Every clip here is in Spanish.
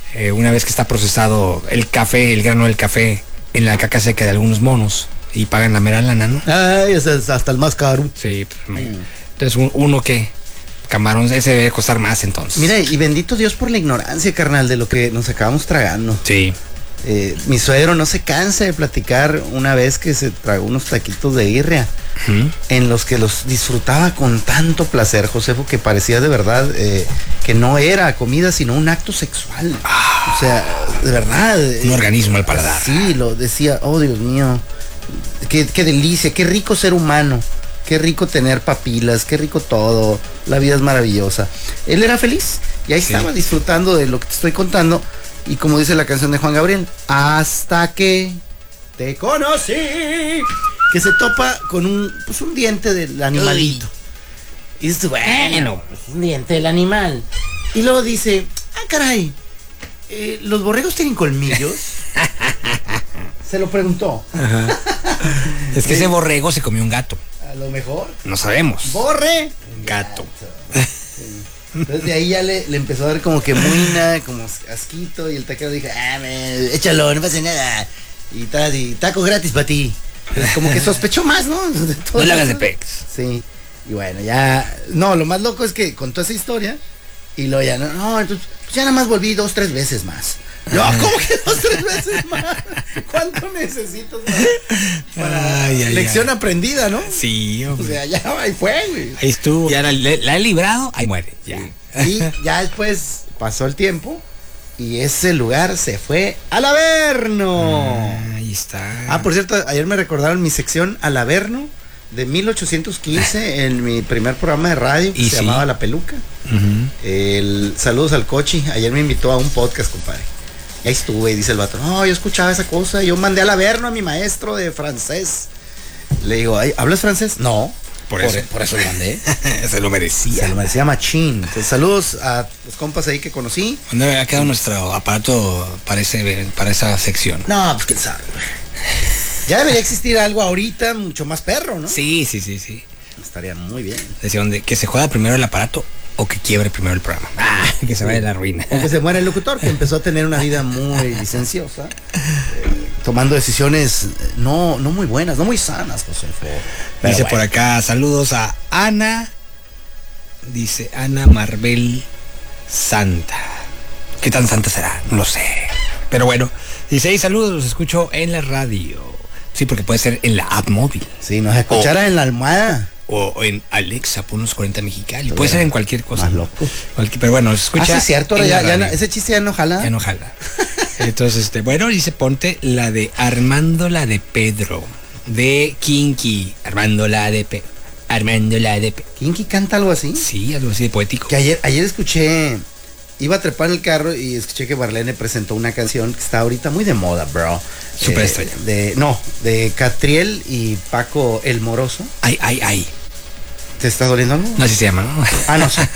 una vez que está procesado el café, el grano del café, en la caca seca de algunos monos y pagan la mera lana, ¿no? Ay, ese es hasta el más caro. Sí, entonces uno que camarón ese debe costar más entonces. Mira, y bendito Dios por la ignorancia, carnal, de lo que nos acabamos tragando. Sí. Mi suegro no se cansa de platicar una vez que se tragó unos taquitos de birria, en los que los disfrutaba con tanto placer, Josefo, que parecía de verdad que no era comida, sino un acto sexual. O sea, de verdad. Un organismo al paladar. Sí, lo decía, oh Dios mío, qué delicia, qué rico ser humano. Qué rico tener papilas, qué rico todo, la vida es maravillosa. Él era feliz y ahí estaba disfrutando de lo que te estoy contando. Y como dice la canción de Juan Gabriel, hasta que te conocí, que se topa con un diente del animalito. Y dices, bueno, pues un diente del animal. Y luego dice, caray, ¿los borregos tienen colmillos? Se lo preguntó. Ajá. Es que ese borrego se comió un gato. A lo mejor. No sabemos. Borre. Gato. Sí. Entonces de ahí ya le empezó a dar como que muina, como asquito. Y el taquero dijo, échalo, no pasa nada. Y taco gratis para ti. Entonces como que sospechó más, ¿no? No le hagas de pex. Sí. Y bueno, ya. No, lo más loco es que contó esa historia. Y luego ya, no, entonces pues ya nada más volví 2-3 veces más. No, ¿cómo que 2-3 veces más? ¿Cuánto necesitas para lección aprendida, no? Sí, hombre. O sea, ya ahí fue, güey. Ahí estuvo. Ya la he librado, ahí muere. Ya. Y ya después pasó el tiempo y ese lugar se fue al Averno. Ahí está. Por cierto, ayer me recordaron mi sección al Averno de 1815 en mi primer programa de radio que se llamaba La Peluca. Saludos al Cochi. Ayer me invitó a un podcast, compadre. Y ahí estuve y dice el vato, no, yo escuchaba esa cosa. Yo mandé al Averno a mi maestro de francés. Le digo, ¿hablas francés? No. Por eso lo mandé. Se lo merecía. Se lo merecía machín. Entonces, saludos a los compas ahí que conocí. ¿Dónde ha quedado nuestro aparato para esa sección? No, pues quién sabe. Ya debería existir algo ahorita mucho más perro, ¿no? Sí. Estaría muy bien. Decían que se juega primero el aparato o que quiebre primero el programa. Que se vaya a la ruina. O que se muera el locutor, que empezó a tener una vida muy licenciosa, tomando decisiones no muy buenas, no muy sanas, José. Dice por acá, saludos a Ana. Dice Ana Marvel Santa. ¿Qué tan santa será? No lo sé. Pero bueno, dice, saludos, los escucho en la radio. Sí, porque puede ser en la app móvil. Sí, nos escuchara en la almohada. O en Alexa, por unos 40 Mexicali. Puede ser en cualquier cosa. Más loco. Pero bueno, se escucha. Sí, es cierto, ese chiste ya no jala. Ya no jala. Entonces, bueno, dice, ponte la de Armando la de Pedro, de Kinky. Armando la de Pedro. ¿Kinky canta algo así? Sí, algo así de poético. Que ayer escuché, iba a trepar en el carro y escuché que Marlene presentó una canción que está ahorita muy de moda, bro. Súper estrella. De Catriel y Paco el Moroso. Ay. ¿Te está doliendo algo? No, así se llama, ¿no? No sé.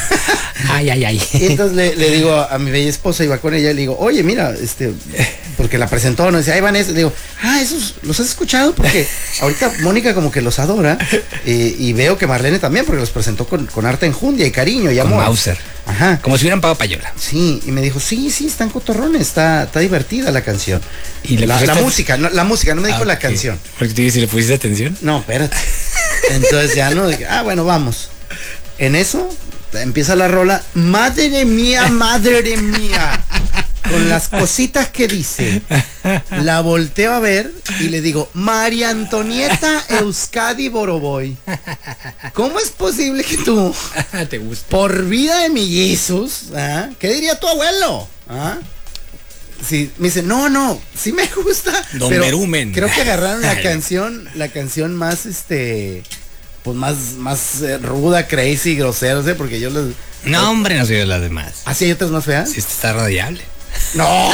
Ay. Y entonces le digo a mi bella esposa, iba con ella, le digo, oye, mira, porque la presentó, no dice, ahí van esos. Le digo, esos, ¿los has escuchado? Porque ahorita Mónica como que los adora, y veo que Marlene también, porque los presentó con harta enjundia y cariño y amor. Con Mauser. Ajá. Como si hubieran pagado payola. Sí, y me dijo, sí, están cotorrones, está divertida la canción. Y la música, no me dijo la canción. Porque te dije, si le pusiste atención. No, espérate. Entonces ya no, dije, bueno, vamos. En eso empieza la rola, madre mía, con las cositas que dice. La volteo a ver y le digo, María Antonieta Euskadi Boroboy, ¿cómo es posible que tú, te gusta, por vida de mellizos, qué diría tu abuelo? Sí, me dice, no, sí me gusta. Don pero Berumen. Creo que agarraron la canción más, pues más ruda, crazy, grosera, ¿sí? Porque yo les... No, hombre, no soy de las demás. ¿Sí hay otras más feas? Sí, está radiable. No.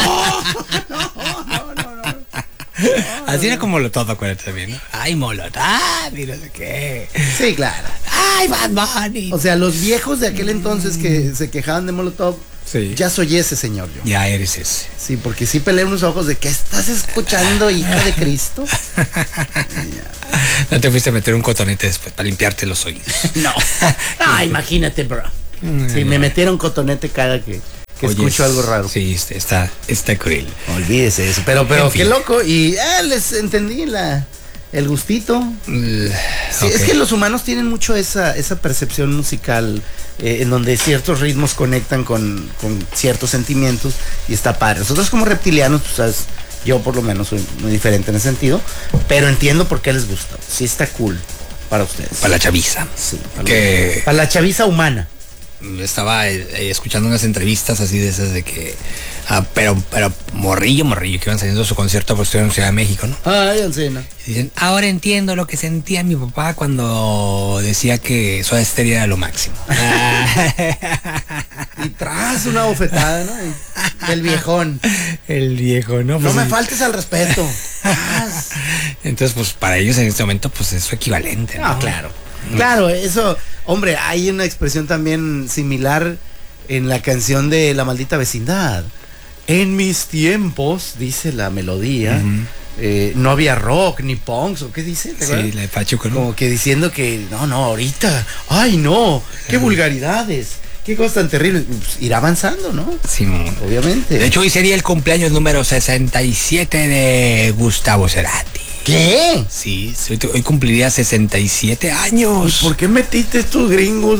Así era como Molotov, acuérdate también, ¿no? Ay, Molotov, y no sé qué. Sí, claro. Ay, Bad Bunny. O sea, los viejos de aquel entonces que se quejaban de Molotov, sí. Ya soy ese señor yo. Ya eres ese. Sí, porque sí peleé unos ojos de ¿qué estás escuchando, hija de Cristo? ¿No te fuiste a meter un cotonete después para limpiarte los oídos? No. Imagínate, bro. Sí, me metieron cotonete cada que que escucho algo raro. Sí, está cruel. Olvídese eso. Pero qué loco. Y les entendí el gustito. Sí, Ok. es que los humanos tienen mucho esa percepción musical en donde ciertos ritmos conectan con ciertos sentimientos y está padre. Nosotros como reptilianos, pues, ¿sabes? Yo por lo menos soy muy diferente en ese sentido, pero entiendo por qué les gusta. Sí está cool para ustedes. Para la chaviza. Sí, Que para la chaviza humana. estaba escuchando unas entrevistas así de esas de que pero morrillo que iban saliendo de su concierto pues en Ciudad de México, ¿no? Ay, Alcena. Y dicen, ahora entiendo lo que sentía mi papá cuando decía que Soda Stereo era lo máximo. Y tras una bofetada, ¿no? Del viejón. El viejo, ¿no? No Pues, me faltes al respeto. entonces, pues para ellos en este momento, pues es su equivalente, ¿no? No, claro. Claro, eso, hombre, hay una expresión también similar en la canción de La Maldita Vecindad. En mis tiempos, dice la melodía, no había rock ni punks, ¿o qué dice? ¿Te acuerdas? Sí, la de Pachuco, ¿no? Como que diciendo que, no, ahorita, ay, no, qué vulgaridades, qué cosas tan terribles. Pues, irá avanzando, ¿no? Simón. Obviamente. De hecho, hoy sería el cumpleaños número 67 de Gustavo Cerati. ¿Qué? Sí, hoy cumpliría 67 años. ¿Por qué metiste estos gringos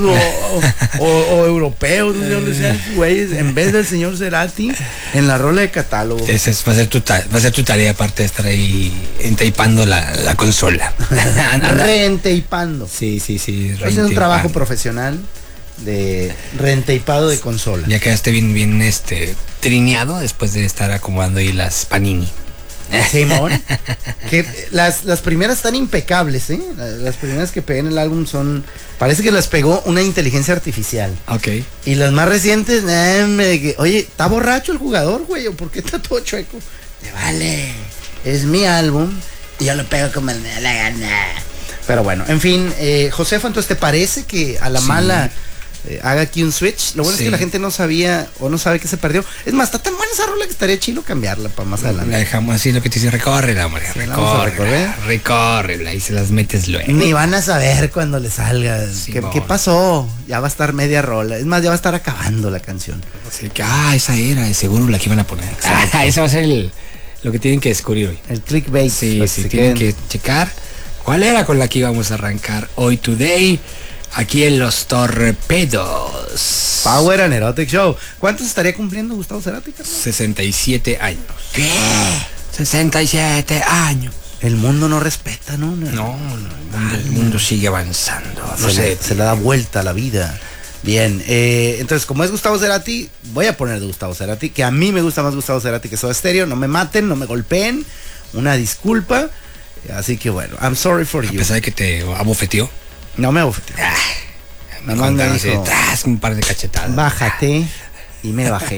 o europeos, no sé dónde sean, güeyes, en vez del señor Cerati en la rola de catálogo? Va a ser tu tarea, aparte de estar ahí entapando la consola. Reenteipando. Sí. Es un trabajo profesional de reenteipado de consola. Ya quedaste bien trineado después de estar acomodando ahí las Panini. Simón, que las primeras están impecables, ¿eh? Las primeras que pegué en el álbum parece que las pegó una inteligencia artificial. Ok. Y las más recientes, oye, ¿está borracho el jugador, güey? ¿O por qué está todo chueco? Te vale, es mi álbum y yo lo pego como me da la gana. Pero bueno, en fin, Josefa, entonces ¿te parece que a la mala haga aquí un switch? Lo bueno es que la gente no sabía o no sabe que se perdió. Es más, está tan buena esa rola que estaría chido cambiarla para más adelante. La dejamos así, lo que te dice, recórrela, hombre. Recórrela y se las metes luego. Ni van a saber cuando le salga. ¿Qué pasó? Ya va a estar media rola. Es más, ya va a estar acabando la canción. Así que, esa era, de seguro la que iban a poner. Ese va a ser lo que tienen que descubrir hoy. El clickbait. Sí, tienen que checar cuál era con la que íbamos a arrancar hoy, today. Aquí en Los Torpedos. Power and Erotic Show. ¿Cuántos estaría cumpliendo Gustavo Cerati, Carlos? 67 años. ¿Qué? 67 años. El mundo no respeta, ¿no? No, el mundo sigue avanzando. Se le da vuelta a la vida. Bien, entonces como es Gustavo Cerati, voy a poner de Gustavo Cerati, que a mí me gusta más Gustavo Cerati que Soda Stereo. No me maten, no me golpeen. Una disculpa. Así que bueno, I'm sorry for you. A pesar de que te abofeteó. No me abofeteó. Me mandaron un par de cachetadas. Bájate. Y me bajé.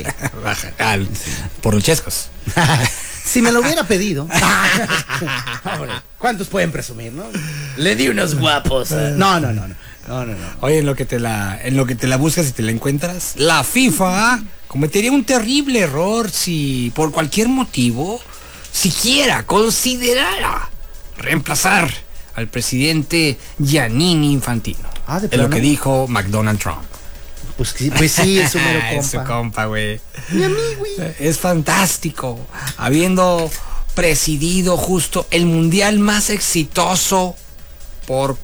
Por los chescos. Si me lo hubiera pedido. ¿Cuántos pueden presumir, no? Le di unos guapos. No. Oye, en lo que te la buscas y te la encuentras, la FIFA cometería un terrible error si por cualquier motivo siquiera considerara reemplazar al presidente Giannini Infantino. ¿de lo que dijo McDonald Trump. Pues sí, es su mero compa. Es su compa, güey. Mi amigo. Es fantástico. Habiendo presidido justo el mundial más exitoso por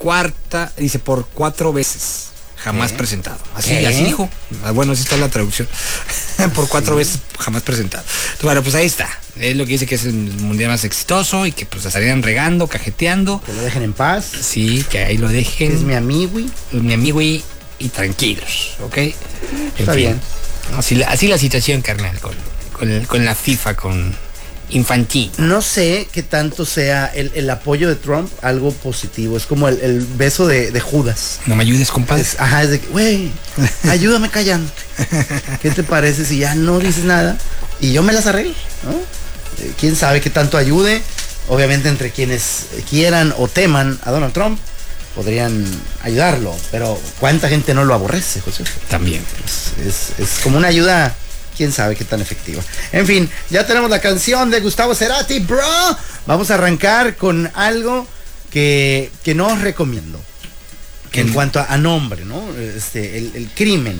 4 veces. Jamás presentado. Así dijo. Bueno, así está la traducción. Por 4 veces jamás presentado. Entonces, bueno, pues ahí está. Es lo que dice que es el mundial más exitoso y que pues la estarían regando, cajeteando. Que lo dejen en paz. Sí, que ahí lo dejen. Es mi amigo. Mi amigo y tranquilos, ¿ok? Está bien. Así la situación, carnal, con la FIFA, con Infantino. No sé qué tanto sea el apoyo de Trump algo positivo. Es como el beso de Judas. No me ayudes, compadre. Es de que, güey, ayúdame callando. ¿Qué te parece si ya no dices nada y yo me las arreglo, ¿no? Quién sabe qué tanto ayude. Obviamente entre quienes quieran o teman a Donald Trump podrían ayudarlo, pero ¿cuánta gente no lo aborrece, José? También. Es como una ayuda, quién sabe qué tan efectiva. En fin, ya tenemos la canción de Gustavo Cerati, bro. Vamos a arrancar con algo que no os recomiendo. En cuanto a nombre, ¿no? El crimen.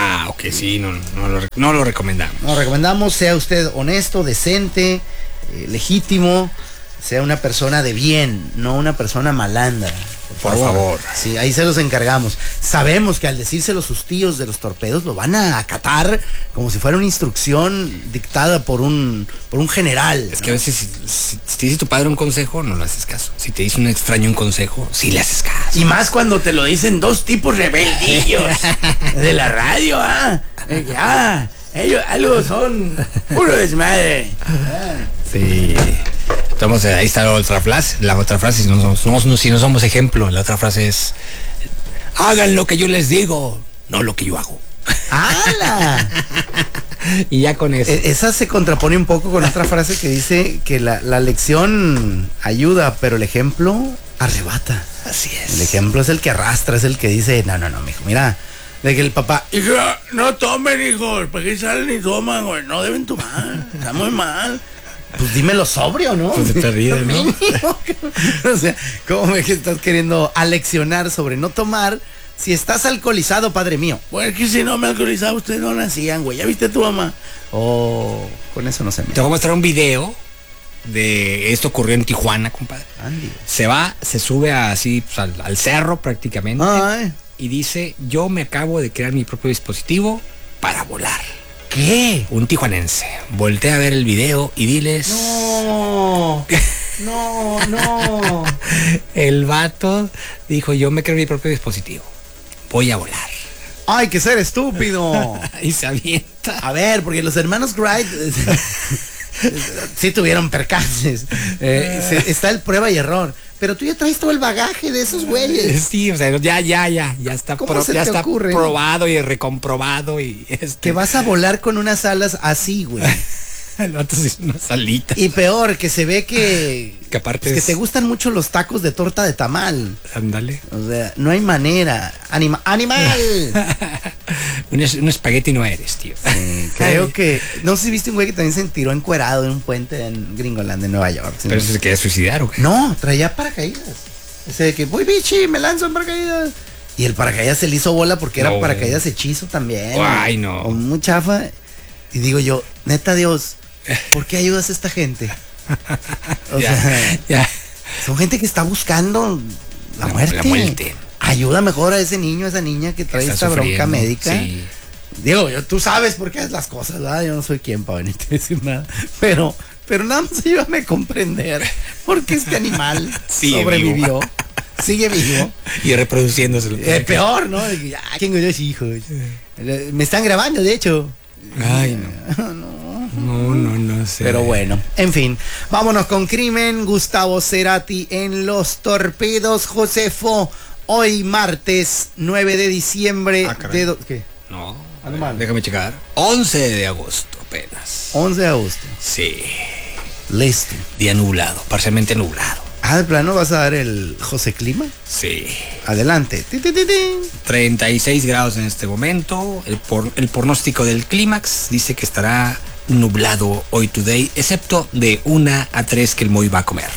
Ah, ok, sí, no lo recomendamos. No recomendamos, sea usted honesto, decente, legítimo, sea una persona de bien, no una persona malandra. Por favor. Sí, ahí se los encargamos. Sabemos que al decírselo sus tíos de los torpedos lo van a acatar como si fuera una instrucción dictada por un general. Es que a veces si te dice tu padre un consejo, no le haces caso. Si te dice un extraño un consejo, sí le haces caso. Y más cuando te lo dicen dos tipos rebeldillos de la radio, ellos algo son puro desmadre. Sí. Entonces ahí está la otra frase. La otra frase, si no somos ejemplo, la otra frase es: hagan lo que yo les digo, no lo que yo hago. ¡Hala! Y ya con eso. Esa se contrapone un poco con otra frase que dice que la lección ayuda, pero el ejemplo arrebata. Así es. El ejemplo es el que arrastra, es el que dice, no, mijo, mira. De que el papá, hija, no tomen, hijos, ¿para qué salen y toman, güey? No deben tomar, está muy mal. Pues dímelo sobrio, ¿no? Pues te ríes, ¿no? O sea, ¿cómo me que estás queriendo aleccionar sobre no tomar si estás alcoholizado, padre mío? Pues es que si no me alcoholizaba, ustedes no nacían, güey. ¿Ya viste tu mamá? Oh, con eso no se me... Te voy a mostrar un video de esto ocurrió en Tijuana, compadre. Andy. Se sube así pues, al cerro prácticamente. Ay. Y dice: yo me acabo de crear mi propio dispositivo para volar. ¿Qué? Un tijuanense. Voltea a ver el video y diles... No. El vato dijo: yo me creo mi propio dispositivo. Voy a volar. ¡Ay, que ser estúpido! Y se avienta. A ver, porque los hermanos Wright sí tuvieron percances. Está el prueba y error. Pero tú ya traes todo el bagaje de esos güeyes. Sí, o sea, ya está, ya está ocurre? probado y recomprobado y que vas a volar con unas alas así, güey. El vato es una salita. Y peor, que se ve que aparte pues que te gustan mucho los tacos de torta de tamal. Ándale. O sea, no hay manera. ¡Animal! Un espagueti no eres, tío. Creo que... No sé si viste un güey que también se tiró encuerado en un puente en Gringoland, en Nueva York. ¿Pero eso se quería suicidar o qué? No, traía paracaídas. Ese de que, voy bichi, me lanzo en paracaídas. Y el paracaídas se le hizo bola porque era paracaídas hechizo también. Ay, no. O muy chafa. Y digo yo, neta Dios, ¿por qué ayudas a esta gente? O sea, son gente que está buscando la muerte. Ayuda mejor a ese niño, a esa niña que trae esta bronca médica. Sí. Digo, tú sabes por qué es las cosas, ¿verdad? Yo no soy quien para venirte a decir nada. Pero nada más ayúdame a comprender por qué este animal sobrevivió. Sigue vivo. Y reproduciéndose. Peor, ¿no? Tengo dos hijos. Me están grabando, de hecho. Ay, no. No sé. Pero bueno, en fin. Vámonos con crimen. Gustavo Cerati en Los Torpedos. Josefo, hoy martes 9 de diciembre. ¿Qué? No, déjame checar. 11 de agosto apenas. 11 de agosto. Sí. Listo. Día nublado, parcialmente nublado. ¿De plano vas a dar el José Clima? Sí. Adelante. 36 grados en este momento. El pronóstico del clímax dice que estará nublado hoy today, excepto de 1 a 3 que el Moy va a comer.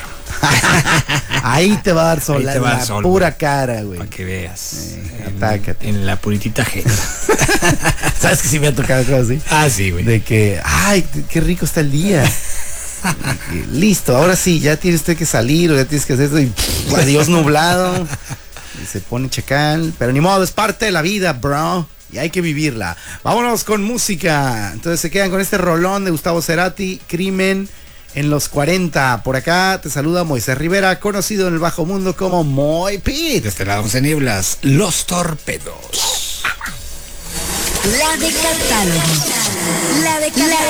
Ahí te va a dar sol, sol, pura güey, cara, güey. Para que veas. Atácate. En la puritita ajena. ¿Sabes que sí me ha tocado cosas así? Ah, sí, güey. De que, ay, qué rico está el día. Listo, ahora sí, ya tienes usted que salir o ya tienes que hacer esto y adiós nublado. Y se pone chacal, pero ni modo, es parte de la vida, bro. Y hay que vivirla. Vámonos con música. Entonces se quedan con este rolón de Gustavo Cerati, Crimen en los 40. Por acá te saluda Moisés Rivera, conocido en el bajo mundo como Moy Pit. Desde la 11 Nieblas, Los Torpedos. La de catálogo. La de catálogo.